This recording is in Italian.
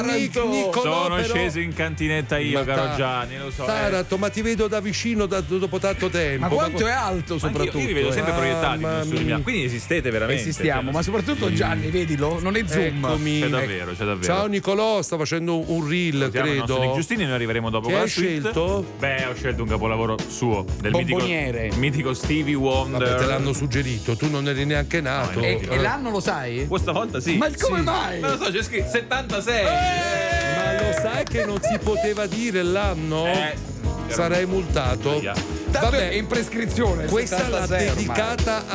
Sono però... sceso in cantinetta io, caro Gianni, lo so. Taranto, ma ti vedo da vicino dopo tanto tempo. Ma quanto è alto soprattutto? Io li vedo sempre proiettati in studio. Quindi esistete veramente. Esistiamo, ma soprattutto Gianni, vedilo, non è zoom. Eccomi. C'è davvero. Ciao Nicolò, sta facendo un reel, credo. Giustini, noi arriveremo dopo. Che hai scelto? Beh, ho scelto un capolavoro suo, del mitico Stevie Wonder. Vabbè, te l'hanno suggerito, tu non eri neanche nato. E l'anno lo sai? Questa volta sì. Ma come mai? Non lo so, c'è scritto 76. Ma lo sai che non si poteva dire l'anno? Sarei multato. Vabbè, è in prescrizione. Questa l'ha dedicata